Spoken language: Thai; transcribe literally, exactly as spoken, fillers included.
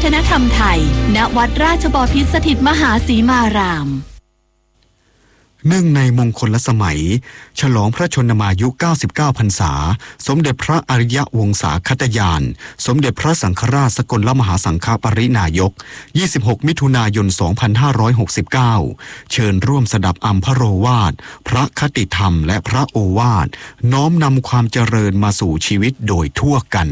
ฒนธรรมไทยณวัดราชบพิตรสถิตมหาสีมารามเนื่องในมงคลสมัยฉลองพระชนมายุเก้าสิบเก้าพรรษาสมเด็จพระอริยวงศาคตญาณสมเด็จพระสังฆราชสกลมหาสังฆปรินายกยี่สิบหกมิถุนายนสองพันห้าร้อยหกสิบเก้าเชิญร่วมสดับอัมพโรวาทพระคติธรรมและพระโอวาทน้อมนำความเจริญมาสู่ชีวิตโดยทั่วกัน